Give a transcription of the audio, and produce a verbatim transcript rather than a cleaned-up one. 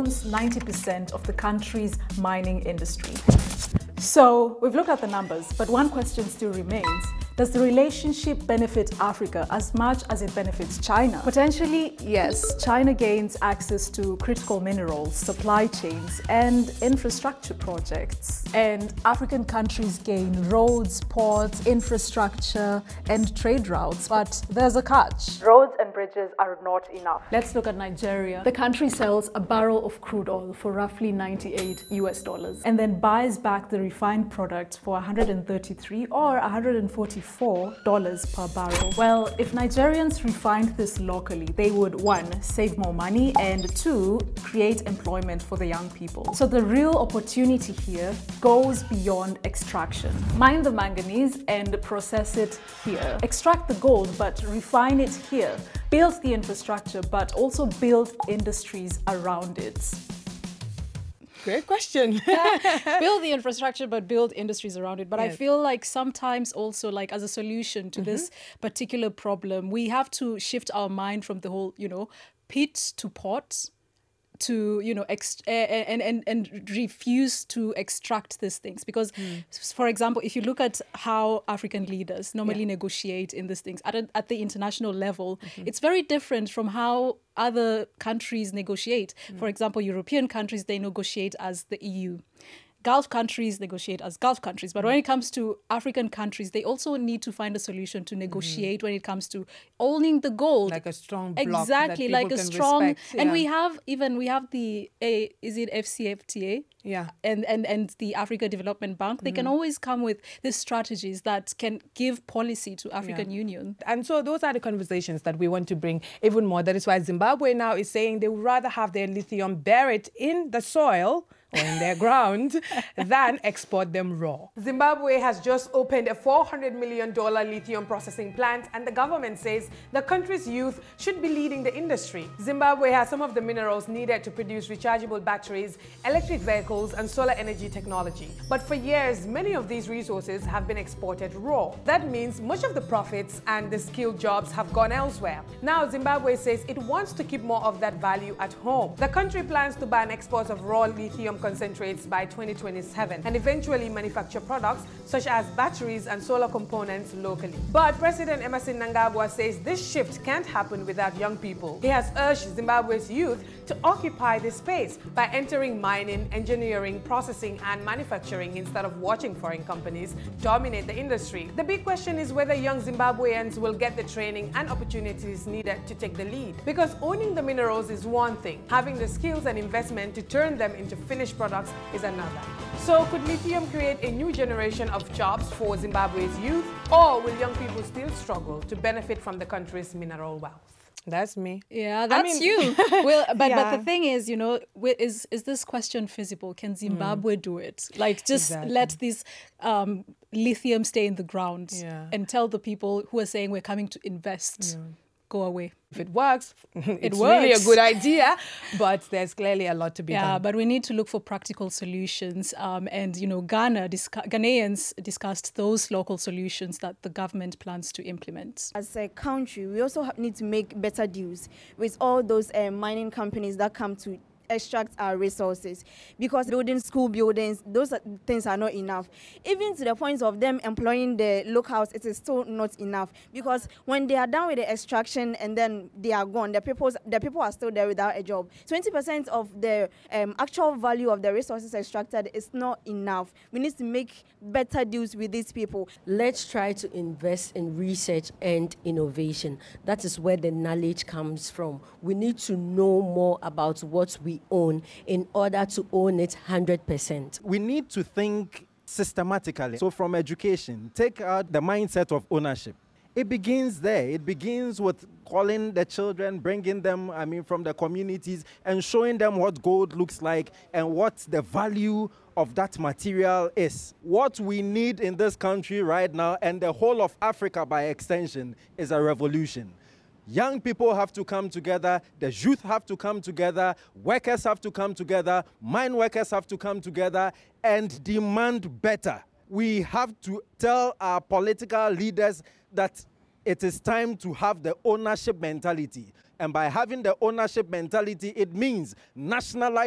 owns ninety percent of the country's mining industry. So we've looked at the numbers, but one question still remains. Does the relationship benefit Africa as much as it benefits China? Potentially, yes. China gains access to critical minerals, supply chains, and infrastructure projects. And African countries gain roads, ports, infrastructure, and trade routes. But there's a catch. Roads and bridges are not enough. Let's look at Nigeria. The country sells a barrel of crude oil for roughly ninety-eight U S dollars and then buys back the refined product for one hundred thirty-three or one hundred forty-four dollars per barrel. Well, if Nigerians refined this locally, they would, one, save more money, and two, create employment for the young people. So the real opportunity here goes beyond extraction. Mine the manganese and process it here. Extract the gold, but refine it here. Build the infrastructure, but also build industries around it. Great question. Build the infrastructure, but build industries around it. But yes. I feel like sometimes also, like as a solution to mm-hmm. this particular problem, we have to shift our mind from the whole, you know, pit to pot, to, you know, ex and, and, and refuse to extract these things. Because, mm. for example, if you look at how African leaders normally yeah. negotiate in these things at, a, at the international level, mm-hmm. it's very different from how other countries negotiate. Mm. For example, European countries, they negotiate as the E U. Gulf countries negotiate as Gulf countries. But mm. when it comes to African countries, they also need to find a solution to negotiate mm. when it comes to owning the gold. Like a strong block Exactly, that like a strong... respect, yeah. And we have even, we have the, a, is it F C F T A? Yeah. And, and, and the Africa Development Bank. They mm. can always come with these strategies that can give policy to African yeah. Union. And so those are the conversations that we want to bring even more. That is why Zimbabwe now is saying they would rather have their lithium buried in the soil or in their ground than export them raw. Zimbabwe has just opened a four hundred million dollar lithium processing plant, and the government says the country's youth should be leading the industry. Zimbabwe has some of the minerals needed to produce rechargeable batteries, electric vehicles, and solar energy technology. But for years, many of these resources have been exported raw. That means much of the profits and the skilled jobs have gone elsewhere. Now, Zimbabwe says it wants to keep more of that value at home. The country plans to ban exports of raw lithium concentrates by twenty twenty-seven and eventually manufacture products such as batteries and solar components locally. But President Emmerson Mnangagwa says this shift can't happen without young people. He has urged Zimbabwe's youth to occupy this space by entering mining, engineering, processing, and manufacturing instead of watching foreign companies dominate the industry. The big question is whether young Zimbabweans will get the training and opportunities needed to take the lead. Because owning the minerals is one thing, having the skills and investment to turn them into finished products is another. So could lithium create a new generation of jobs for Zimbabwe's youth, or will young people still struggle to benefit from the country's mineral wealth? That's me. Yeah, that's I mean, you. Well, but yeah. but the thing is, you know, is is this question feasible? Can Zimbabwe mm. do it? Like, just exactly. let this um, lithium stay in the ground yeah. and tell the people who are saying we're coming to invest, yeah. go away. If it works, it it's works. really a good idea, but there's clearly a lot to be yeah, done. Yeah, but we need to look for practical solutions. Um, and, you know, Ghana, discu Ghanaians discussed those local solutions that the government plans to implement. As a country, we also need to make better deals with all those uh, mining companies that come to extract our resources, because building school buildings, those are, things are not enough. Even to the point of them employing the locals, it is still not enough, because when they are done with the extraction and then they are gone, the people, the people are still there without a job. twenty percent of the um, actual value of the resources extracted is not enough. We need to make better deals with these people. Let's try to invest in research and innovation. That is where the knowledge comes from. We need to know more about what we own in order to own it one hundred percent. We need to think systematically. So from education, take out the mindset of ownership. It begins there. It begins with calling the children, bringing them, I mean, from the communities and showing them what gold looks like and what the value of that material is. What we need in this country right now, and the whole of Africa by extension, is a revolution. Young people have to come together, the youth have to come together, workers have to come together, mine workers have to come together and demand better. We have to tell our political leaders that it is time to have the ownership mentality. And by having the ownership mentality, it means nationalizing